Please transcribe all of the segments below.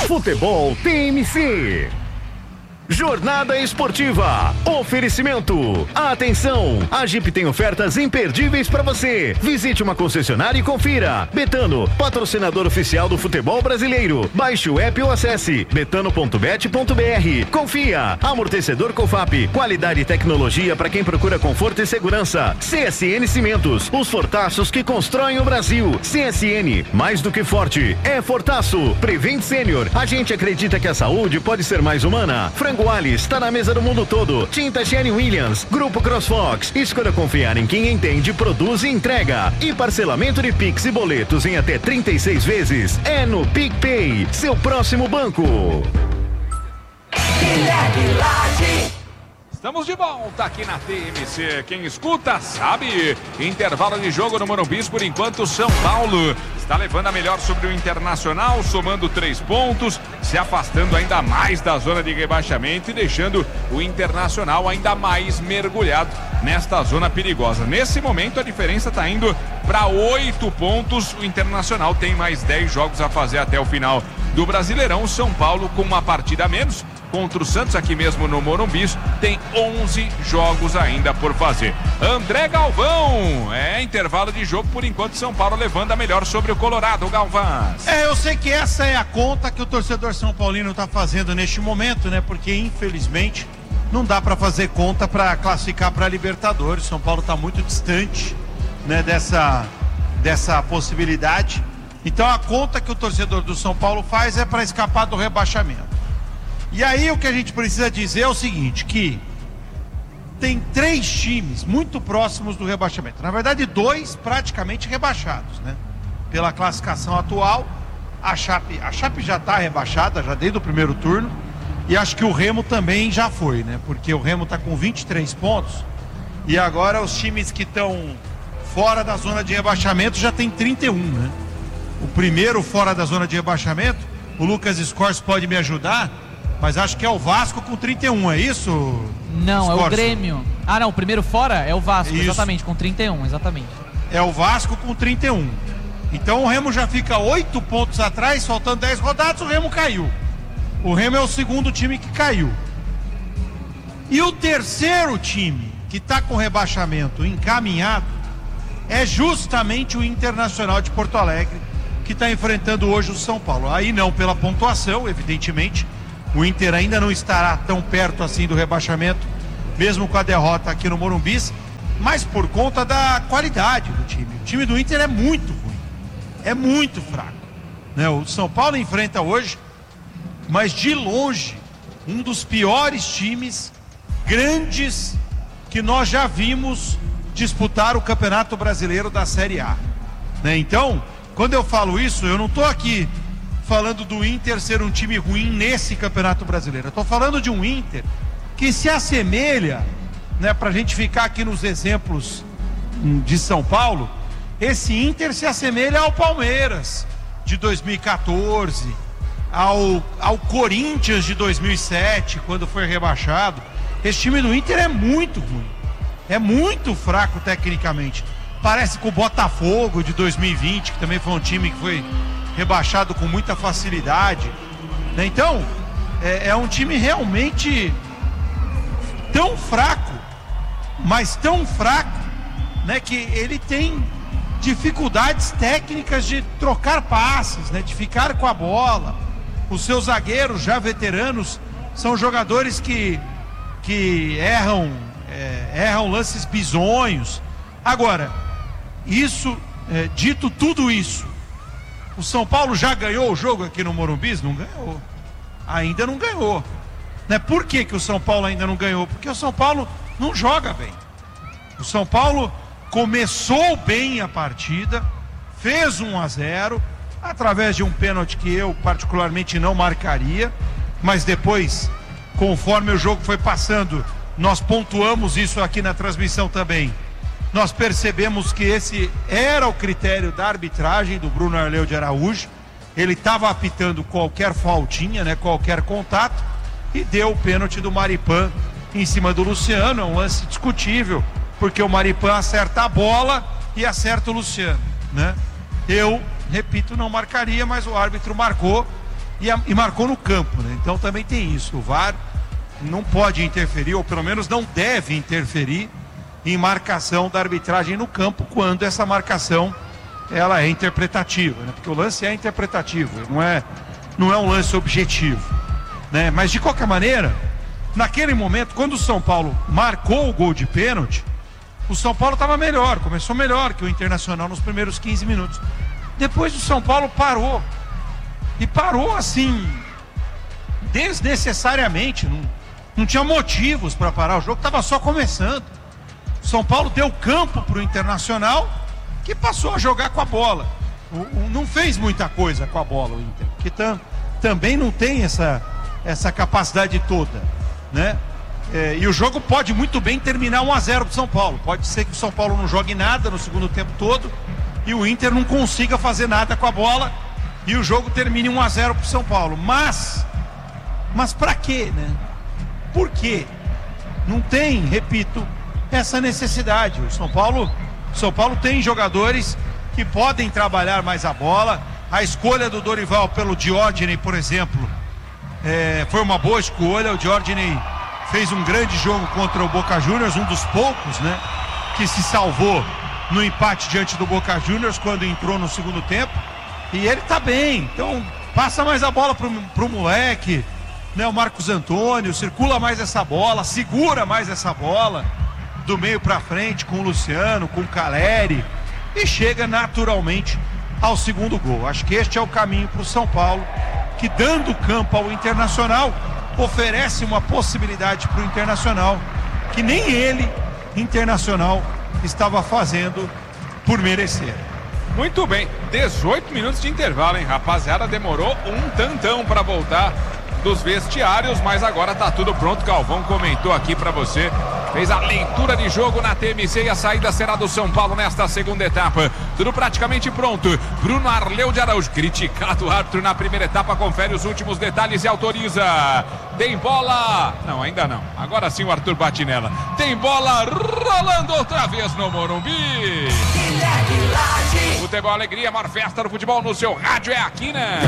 Futebol TMC. Jornada Esportiva. Oferecimento. Atenção! A Jeep tem ofertas imperdíveis para você. Visite uma concessionária e confira. Betano, patrocinador oficial do futebol brasileiro. Baixe o app ou acesse betano.bet.br. Confia. Amortecedor Cofap. Qualidade e tecnologia para quem procura conforto e segurança. CSN Cimentos. Os fortaços que constroem o Brasil. CSN, mais do que forte, é fortaço. Prevent Sênior. A gente acredita que a saúde pode ser mais humana. Frango Alice está na mesa do mundo todo. Tinta Sherwin Williams, Grupo CrossFox. Escolha confiar em quem entende, produz e entrega. E parcelamento de Pix e boletos em até 36 vezes. É no PicPay, seu próximo banco. Estamos de volta aqui na TMC. Quem escuta sabe. Intervalo de jogo no Morumbi. Por enquanto, São Paulo está levando a melhor sobre o Internacional, somando 3 pontos, se afastando ainda mais da zona de rebaixamento e deixando o Internacional ainda mais mergulhado nesta zona perigosa. Nesse momento, a diferença está indo para 8 pontos. O Internacional tem mais 10 jogos a fazer até o final do Brasileirão. O São Paulo, com uma partida a menos contra o Santos, aqui mesmo no Morumbi, tem 11 jogos ainda por fazer. André Galvão, intervalo de jogo por enquanto, São Paulo levando a melhor sobre o Colorado. Galvão. Eu sei que essa é a conta que o torcedor São Paulino está fazendo neste momento, né? Porque infelizmente não dá para fazer conta para classificar para a Libertadores. São Paulo está muito distante, né, dessa possibilidade. Então a conta que o torcedor do São Paulo faz é para escapar do rebaixamento. E aí o que a gente precisa dizer é o seguinte, que tem 3 times muito próximos do rebaixamento. Na verdade, 2 praticamente rebaixados, né? Pela classificação atual, a Chape já está rebaixada, já desde o primeiro turno, e acho que o Remo também já foi, né? Porque o Remo está com 23 pontos, e agora os times que estão fora da zona de rebaixamento já tem 31, né? O primeiro fora da zona de rebaixamento, o Lucas Scorse pode me ajudar, mas acho que é o Vasco com 31, é isso? Não, Scorse? É o Grêmio. Ah, não, o primeiro fora é o Vasco, isso. Exatamente, com 31, exatamente. É o Vasco com 31. Então o Remo já fica 8 pontos atrás, faltando 10 rodadas, o Remo caiu. O Remo é o segundo time que caiu. E o terceiro time que está com rebaixamento encaminhado é justamente o Internacional de Porto Alegre, que está enfrentando hoje o São Paulo. Aí não pela pontuação, evidentemente. O Inter ainda não estará tão perto assim do rebaixamento, mesmo com a derrota aqui no Morumbi, mas por conta da qualidade do time. O time do Inter é muito ruim, é muito fraco, né? O São Paulo enfrenta hoje, mas de longe, um dos piores times grandes que nós já vimos disputar o Campeonato Brasileiro da Série A, né? Então, quando eu falo isso, eu não estou aqui falando do Inter ser um time ruim nesse Campeonato Brasileiro. Eu estou falando de um Inter que se assemelha, né, para a gente ficar aqui nos exemplos de São Paulo, esse Inter se assemelha ao Palmeiras de 2014, ao Corinthians de 2007, quando foi rebaixado. Esse time do Inter é muito ruim, é muito fraco tecnicamente. Parece com o Botafogo de 2020, que também foi um time que foi rebaixado com muita facilidade, né? Então é um time realmente tão fraco, mas tão fraco, né, que ele tem dificuldades técnicas de trocar passes, né, de ficar com a bola. Os seus zagueiros já veteranos são jogadores que erram lances bizonhos. Agora, dito tudo isso, o São Paulo já ganhou o jogo aqui no Morumbi? Não ganhou. Ainda não ganhou, né? Por que o São Paulo ainda não ganhou? Porque o São Paulo não joga bem. O São Paulo começou bem a partida, fez 1-0, através de um pênalti que eu particularmente não marcaria, mas depois, conforme o jogo foi passando, nós pontuamos isso aqui na transmissão também. Nós percebemos que esse era o critério da arbitragem do Bruno Arleu de Araújo. Ele estava apitando qualquer faltinha, né, qualquer contato, e deu o pênalti do Maripan em cima do Luciano. É um lance discutível, porque o Maripan acerta a bola e acerta o Luciano, né? Eu, repito, não marcaria, mas o árbitro marcou. e marcou no campo, né? Então também tem isso. O VAR não pode interferir, ou pelo menos não deve interferir em marcação da arbitragem no campo, quando essa marcação ela é interpretativa, né? Porque o lance é interpretativo, não é um lance objetivo, né? Mas de qualquer maneira, naquele momento, quando o São Paulo marcou o gol de pênalti, o São Paulo estava melhor, começou melhor que o Internacional nos primeiros 15 minutos. Depois o São Paulo parou, e parou assim, desnecessariamente, não tinha motivos para parar, o jogo estava só começando. O São Paulo deu campo para o Internacional, que passou a jogar com a bola. Não fez muita coisa com a bola o Inter, que também não tem essa capacidade toda, né? E o jogo pode muito bem terminar 1-0 pro São Paulo. Pode ser que o São Paulo não jogue nada no segundo tempo todo e o Inter não consiga fazer nada com a bola e o jogo termine 1-0 pro São Paulo. Mas pra quê, né? Por quê? Não tem, repito, essa necessidade. O São Paulo tem jogadores que podem trabalhar mais a bola. A escolha do Dorival pelo Diógenes, por exemplo, foi uma boa escolha. O Diógenes fez um grande jogo contra o Boca Juniors, um dos poucos, né, que se salvou no empate diante do Boca Juniors quando entrou no segundo tempo. E ele tá bem, então passa mais a bola pro moleque, né, o Marcos Antônio, circula mais essa bola, segura mais essa bola do meio para frente com o Luciano, com o Caleri, e chega naturalmente ao segundo gol. Acho que este é o caminho para o São Paulo, que dando campo ao Internacional oferece uma possibilidade para o Internacional que nem ele, Internacional, estava fazendo por merecer. Muito bem, 18 minutos de intervalo, hein, rapaziada? Demorou um tantão para voltar dos vestiários, mas agora tá tudo pronto. Galvão comentou aqui para você, fez a leitura de jogo na TMC e a saída será do São Paulo nesta segunda etapa. Tudo praticamente pronto. Bruno Arleu de Araújo, criticado o árbitro na primeira etapa, confere os últimos detalhes e autoriza. Tem bola, não, ainda não, agora sim o Arthur bate nela. Tem bola rolando outra vez no Morumbi. Futebol Alegria, maior festa do futebol no seu rádio é aqui, né?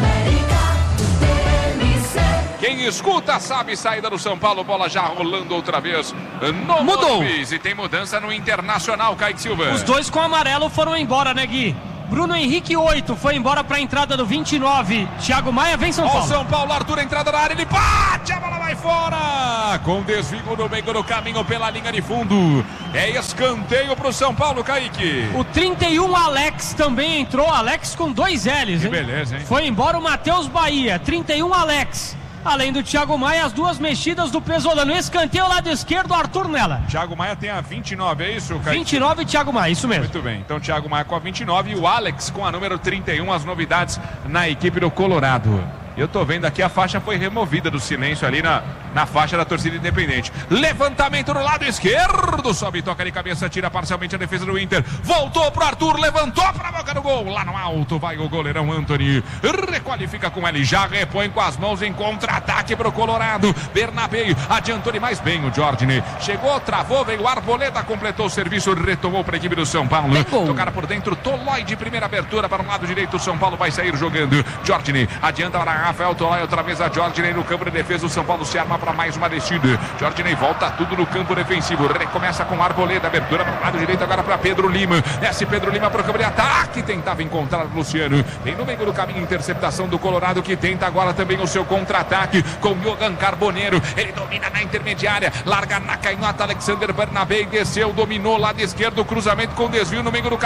Quem escuta sabe, saída do São Paulo, bola já rolando outra vez no Morumbi. E tem mudança no Internacional, Kaique Silva. Os dois com amarelo foram embora, né, Gui? Bruno Henrique, 8, foi embora para a entrada do 29. Thiago Maia vem São Paulo. São Paulo, Arthur, entrada na área, ele bate, a bola vai fora. Com desvio no meio do caminho pela linha de fundo. É escanteio pro São Paulo, Kaique. O 31, Alex, também entrou. Alex com 2 L's, hein? Que beleza, hein? Foi embora o Matheus Bahia. 31, Alex. Além do Thiago Maia, as duas mexidas do Pesolano. Escanteio ao lado esquerdo, Arthur nela. Thiago Maia tem a 29, é isso, Kaique? 29 Thiago Maia, isso mesmo. Muito bem, então Thiago Maia com a 29 e o Alex com a número 31, as novidades na equipe do Colorado. Eu tô vendo aqui, a faixa foi removida do silêncio ali na faixa da torcida independente. Levantamento no lado esquerdo, sobe, toca de cabeça, tira parcialmente a defesa do Inter. Voltou pro Arthur, levantou pra boca do gol. Lá no alto vai o goleirão Antony. Requalifica com ele, já repõe com as mãos em contra-ataque pro Colorado. Bernabé adiantou demais bem o Jorginho. Chegou, travou, veio o Arboleda, completou o serviço, retomou pra equipe do São Paulo. Tocaram por dentro, Tolói de primeira abertura para o lado direito. O São Paulo vai sair jogando. Jorginho adianta para Rafael Tolói, outra vez a Jorginho no campo de defesa. O São Paulo se arma para mais uma descida. Jorginho volta tudo no campo defensivo. Recomeça com Arboleda, abertura para o lado direito agora para Pedro Lima. Desce Pedro Lima para o campo de ataque. Tentava encontrar o Luciano. Vem no meio do caminho, interceptação do Colorado, que tenta agora também o seu contra-ataque com Yogan Carboneiro. Ele domina na intermediária, larga na canhota. Alexander Bernabé desceu, dominou lado esquerdo, cruzamento com desvio no meio do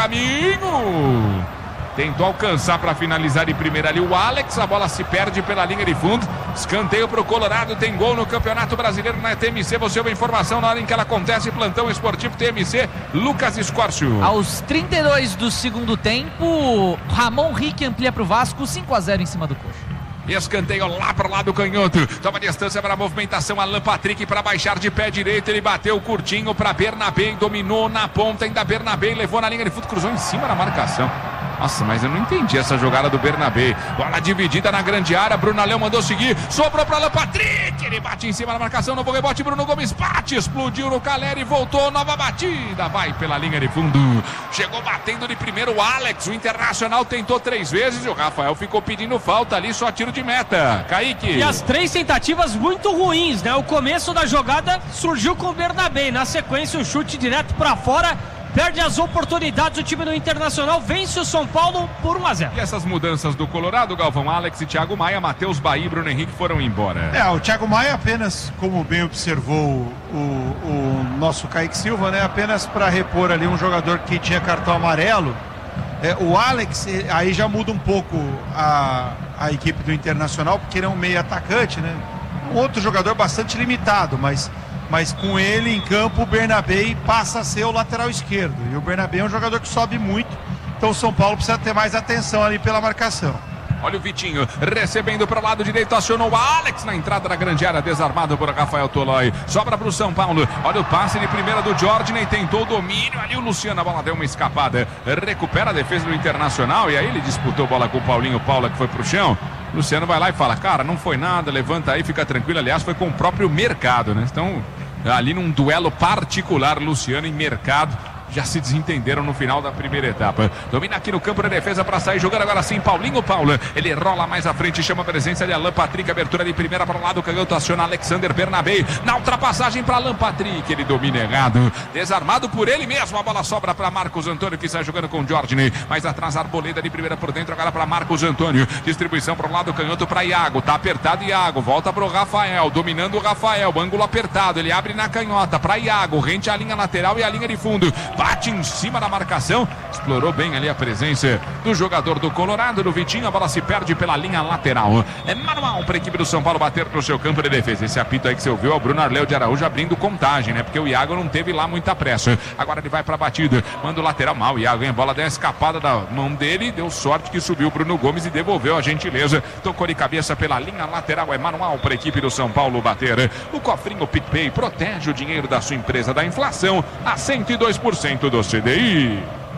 caminho. Tentou alcançar para finalizar em primeira ali o Alex, a bola se perde pela linha de fundo. Escanteio para o Colorado, tem gol no Campeonato Brasileiro na TMC. Você ouve a informação na hora em que ela acontece. Plantão esportivo TMC, Lucas Escórcio. Aos 32 do segundo tempo, Ramon Rick amplia para o Vasco, 5-0 em cima do Coxa. Escanteio lá para o lado canhoto. Toma distância para a movimentação. Alan Patrick para baixar de pé direito. Ele bateu curtinho para Bernabé. Dominou na ponta. Ainda Bernabé levou na linha de fundo. Cruzou em cima da marcação. Nossa, mas eu não entendi essa jogada do Bernabé. Bola dividida na grande área, Brunalhão mandou seguir, sobrou para Alan Patrick, ele bate em cima da marcação, novo rebote, Bruno Gomes bate, explodiu no Caleri, voltou, nova batida, vai pela linha de fundo, chegou batendo de primeiro o Alex, o Internacional tentou 3 vezes e o Rafael ficou pedindo falta ali, só tiro de meta. Kaique. E as 3 tentativas muito ruins, né? O começo da jogada surgiu com o Bernabé, na sequência o chute direto para fora. Perde as oportunidades, o time do Internacional vence o São Paulo por 1-0. E essas mudanças do Colorado, Galvão, Alex e Thiago Maia, Matheus Bahia e Bruno Henrique foram embora. O Thiago Maia apenas, como bem observou o nosso Kaique Silva, né? Apenas para repor ali um jogador que tinha cartão amarelo. O Alex, aí já muda um pouco a equipe do Internacional, porque ele é um meio atacante, né? Um outro jogador bastante limitado, mas com ele em campo o Bernabé passa a ser o lateral esquerdo. E o Bernabé é um jogador que sobe muito, então o São Paulo precisa ter mais atenção ali pela marcação. Olha o Vitinho, recebendo para o lado direito, acionou o Alex na entrada da grande área, desarmado por Rafael Tolói. Sobra para o São Paulo, olha o passe de primeira do Jordan, tentou o domínio, ali o Luciano, a bola deu uma escapada. Recupera a defesa do Internacional e aí ele disputou bola com o Paulinho Paula, que foi para o chão. Luciano vai lá e fala, cara, não foi nada, levanta aí, fica tranquilo. Aliás, foi com o próprio Mercado, né? Então, ali num duelo particular, Luciano e Mercado já se desentenderam no final da primeira etapa. Domina aqui no campo da defesa para sair jogando agora sim Paulinho Paula. Ele rola mais à frente, chama a presença de Alan Patrick. Abertura de primeira para o lado, canhoto aciona Alexander Bernabé. Na ultrapassagem para Alan Patrick. Ele domina errado. Desarmado por ele mesmo. A bola sobra para Marcos Antônio, que sai jogando com o Jordan. Mais atrás, Arboleda de primeira por dentro. Agora para Marcos Antônio. Distribuição para o lado, canhoto para Iago. Tá apertado Iago. Volta para o Rafael. Dominando o Rafael. Ângulo apertado. Ele abre na canhota para Iago. Rente a linha lateral e a linha de fundo. Bate em cima da marcação, explorou bem ali a presença do jogador do Colorado, do Vitinho. A bola se perde pela linha lateral. É manual para a equipe do São Paulo bater no seu campo de defesa. Esse apito aí que você ouviu é o Bruno Arleu de Araújo abrindo contagem, né? Porque o Iago não teve lá muita pressa. Agora ele vai para a batida, manda o lateral mal. O Iago ganha a bola, deu uma escapada da mão dele, deu sorte que subiu o Bruno Gomes e devolveu a gentileza. Tocou de cabeça pela linha lateral. É manual para a equipe do São Paulo bater. O cofrinho PicPay protege o dinheiro da sua empresa da inflação a 102% do CDI.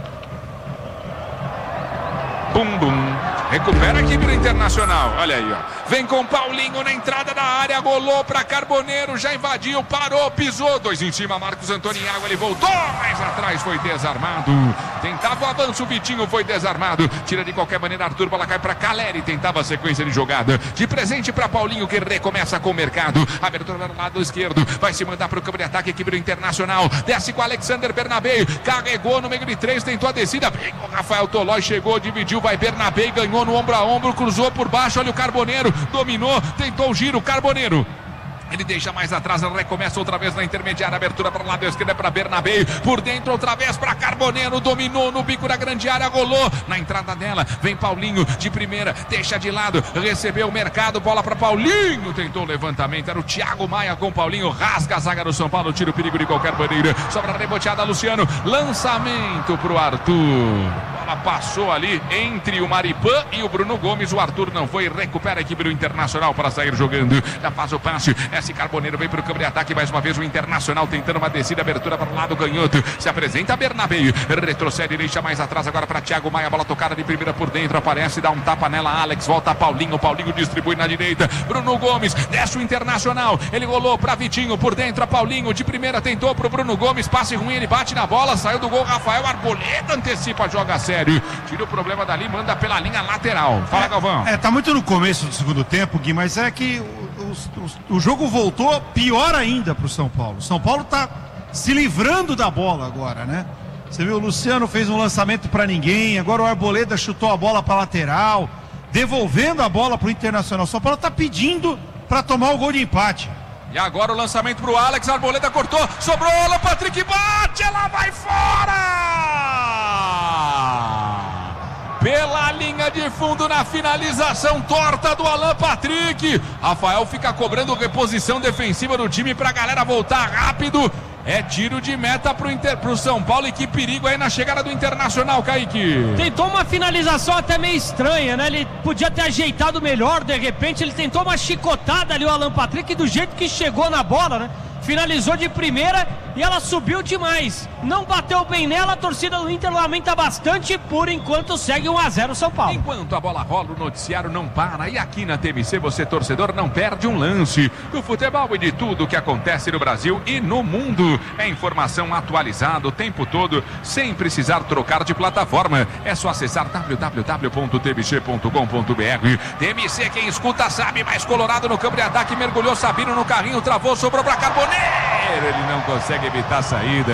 Bum, bum. Recupera a equipe do Internacional. Olha aí, ó. Vem com Paulinho na entrada da área. Golou para Carboneiro. Já invadiu, parou, pisou. 2 em cima, Marcos Antônio em água. Ele voltou mais atrás, foi desarmado. Tentava o avanço, o Vitinho foi desarmado. Tira de qualquer maneira, Arthur. Bola cai para Caleri. Tentava a sequência de jogada. De presente para Paulinho, que recomeça com o Mercado. Abertura no lado esquerdo. Vai se mandar para o campo de ataque. Equipe do Internacional. Desce com Alexander Bernabé. Carregou no meio de 3. Tentou a descida. Vem com Rafael Tolói. Chegou, dividiu. Vai Bernabé. Ganhou no ombro a ombro. Cruzou por baixo. Olha o Carboneiro. Dominou, tentou o giro, Carboneiro. Ele deixa mais atrás, recomeça outra vez na intermediária, abertura para o lado esquerdo, é para Bernabé, por dentro outra vez para Carboneiro, dominou no bico da grande área, rolou na entrada dela, vem Paulinho de primeira, deixa de lado, recebeu o Mercado, bola para Paulinho, tentou o levantamento, era o Thiago Maia com Paulinho, rasga a zaga do São Paulo, tira o perigo de qualquer maneira, sobra reboteada Luciano, lançamento para o Arthur. Bola passou ali entre o Maripã e o Bruno Gomes, o Arthur não foi, recupera a equipe do Internacional para sair jogando, já faz o passe, esse Carboneiro vem para o campo de ataque, mais uma vez o Internacional tentando uma descida, abertura para o lado canhoto, se apresenta Bernabé, retrocede, deixa mais atrás agora para Thiago Maia, bola tocada de primeira por dentro, aparece, dá um tapa nela, Alex, volta Paulinho, Paulinho distribui na direita, Bruno Gomes, desce o Internacional, ele rolou para Vitinho, por dentro a Paulinho, de primeira tentou para o Bruno Gomes, passe ruim, ele bate na bola, saiu do gol, Rafael Arboleda antecipa, joga sério, tira o problema dali, manda pela linha lateral. Fala, Galvão. Tá muito no começo do segundo tempo, Gui, mas é que o jogo voltou pior ainda para o São Paulo. O São Paulo está se livrando da bola agora, né? Você viu, o Luciano fez um lançamento para ninguém, agora o Arboleda chutou a bola para lateral, devolvendo a bola para o Internacional. O São Paulo está pedindo para tomar o gol de empate. E agora o lançamento para o Alex, Arboleda cortou, sobrou, o Patrick bate, ela vai fora! Pela linha de fundo na finalização torta do Alan Patrick. Rafael fica cobrando reposição defensiva do time para a galera voltar rápido. É tiro de meta pro São Paulo e que perigo aí na chegada do Internacional, Kaique. Tentou uma finalização até meio estranha, né? Ele podia ter ajeitado melhor, de repente ele tentou uma chicotada ali o Alan Patrick do jeito que chegou na bola, né? Finalizou de primeira e ela subiu demais. Não bateu bem nela, a torcida do Inter lamenta bastante. Por enquanto segue 1-0 São Paulo. Enquanto a bola rola, o noticiário não para. E aqui na TMC, você, torcedor, não perde um lance do futebol e de tudo que acontece no Brasil e no mundo. É informação atualizada o tempo todo, sem precisar trocar de plataforma. É só acessar www.tmc.com.br. TMC, quem escuta sabe, mais Colorado no campo de ataque, mergulhou Sabino no carrinho, travou, sobrou para Carboneiro. Ele não consegue evitar a saída.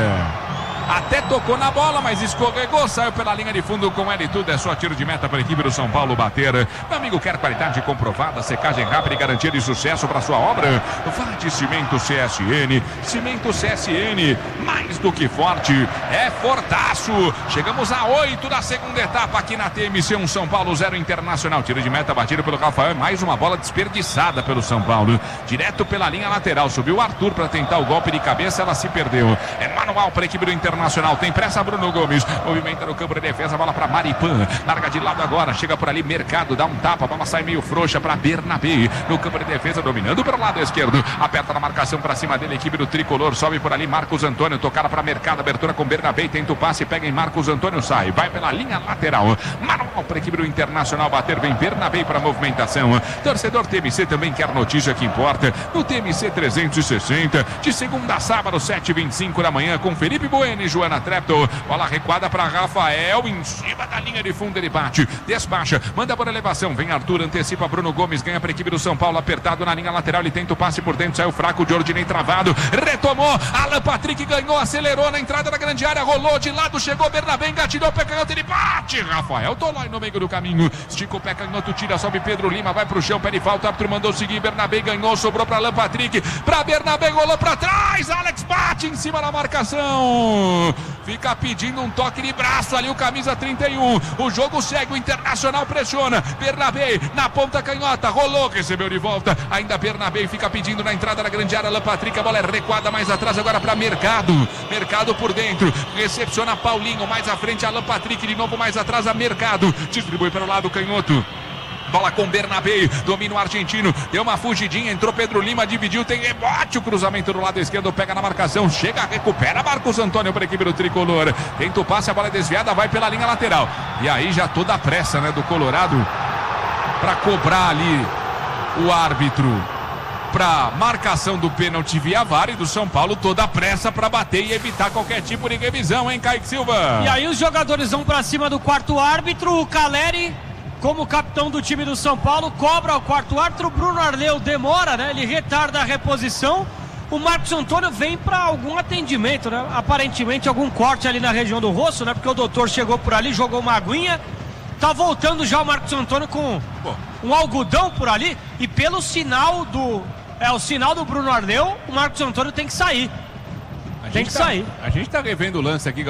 Até tocou na bola, mas escorregou, saiu pela linha de fundo com ele tudo. É só tiro de meta para a equipe do São Paulo bater. Meu amigo, quer qualidade comprovada, secagem rápida e garantia de sucesso para sua obra? Vá de Cimento CSN. Cimento CSN, mais do que forte, é fortaço. Chegamos a 8 da segunda etapa aqui na TMC. 1 São Paulo 0 Internacional. Tiro de meta batido pelo Rafael. Mais uma bola desperdiçada pelo São Paulo. Direto pela linha lateral. Subiu o Arthur para tentar o golpe de cabeça. Ela se perdeu. É manual para a equipe do Internacional. Tem pressa Bruno Gomes, movimenta no campo de defesa, bola para Maripan, larga de lado agora, chega por ali, Mercado, dá um tapa, a bola sai meio frouxa para Bernabé, no campo de defesa, dominando pelo lado esquerdo, aperta na marcação para cima dele, equipe do Tricolor, sobe por ali, Marcos Antônio, tocada para Mercado, abertura com Bernabé, tenta o passe, pega em Marcos Antônio, sai, vai pela linha lateral, manual para a equipe do Internacional bater, vem Bernabé para a movimentação. Torcedor TMC também quer notícia que importa, no TMC 360, de segunda a sábado, 7h25 da manhã, com Felipe Bueno e Joana Trepto, bola recuada para Rafael, em cima da linha de fundo ele bate, despacha, manda por elevação, vem Arthur, antecipa Bruno Gomes, ganha para a equipe do São Paulo, apertado na linha lateral, ele tenta o passe por dentro, saiu fraco, de Ordinei travado, retomou, Alan Patrick ganhou, acelerou na entrada da grande área, rolou de lado, chegou Bernabé, engatilhou o pé canhoto, ele bate, Rafael Tolói no meio do caminho, estica o pé canhoto, tira, sobe Pedro Lima, vai pro chão, pede falta, o árbitro mandou seguir, Bernabé ganhou, sobrou para Alan Patrick, para Bernabé, rolou para trás, Alex bate em cima da marcação. Fica pedindo um toque de braço ali o camisa 31. O jogo segue, o Internacional pressiona. Bernabé na ponta canhota, rolou, recebeu de volta. Ainda Bernabé fica pedindo na entrada da grande área. Alan Patrick, a bola é recuada mais atrás agora para Mercado. Mercado por dentro, recepciona Paulinho mais à frente. Alan Patrick de novo mais atrás a Mercado. Distribui para o lado canhoto. Bola com Bernabé, domina o argentino, deu uma fugidinha, entrou Pedro Lima, dividiu, tem rebote, o cruzamento do lado esquerdo, pega na marcação, chega, recupera Marcos Antônio para a equipe do Tricolor, tenta o passe, a bola é desviada, vai pela linha lateral, e aí já toda a pressa, né, do Colorado, para cobrar ali o árbitro, para marcação do pênalti via VAR, e do São Paulo toda a pressa para bater e evitar qualquer tipo de revisão, hein, Kaique Silva? E aí os jogadores vão para cima do quarto árbitro, o Caleri, como capitão do time do São Paulo, cobra o quarto árbitro. Bruno Arleu demora, né? Ele retarda a reposição. O Marcos Antônio vem para algum atendimento, né? Aparentemente algum corte ali na região do rosto, né? Porque o doutor chegou por ali, jogou uma aguinha. Tá voltando já o Marcos Antônio com um algodão por ali. E pelo sinal do... o sinal do Bruno Arleu, o Marcos Antônio tem que sair. Tem que sair. A gente tá revendo o lance aqui,